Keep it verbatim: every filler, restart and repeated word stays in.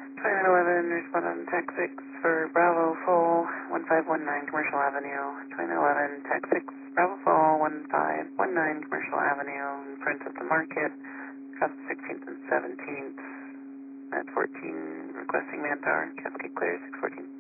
twenty-nine eleven, respond on Tech six for Bravo Full, one five one nine Commercial Avenue. twenty-nine eleven, Tech six, Bravo Full, one five one nine Commercial Avenue, in front of the market, across the sixteenth and seventeenth, at fourteen, requesting manpower, Cascade Clear, six fourteen.